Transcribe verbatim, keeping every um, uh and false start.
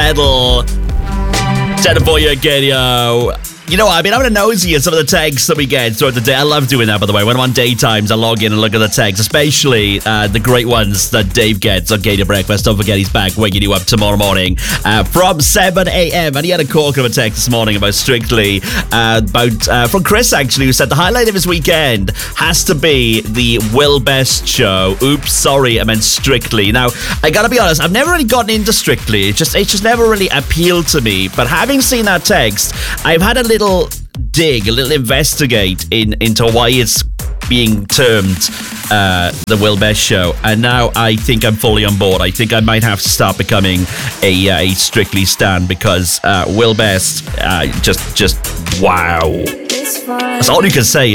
Metal. Set for you again, yo. You know what? I've been having a nosy at some of the texts that we get throughout the day. I love doing that, by the way. When I'm on daytimes, I log in and look at the texts, especially uh, the great ones that Dave gets on Gator Breakfast. Don't forget, he's back waking you up tomorrow morning uh, from seven a.m. And he had a corker of a text this morning about Strictly, uh, about uh, from Chris, actually, who said the highlight of his weekend has to be the Will Best show. Oops, sorry, I meant Strictly. Now, I gotta be honest, I've never really gotten into Strictly. It just, it just never really appealed to me. But having seen that text, I've had a little little dig, a little investigate in into why it's being termed uh, the Will Best show, and now I think I'm fully on board. I think I might have to start becoming a, uh, a Strictly stan, because uh, Will Best, uh, just just wow. That's all you can say.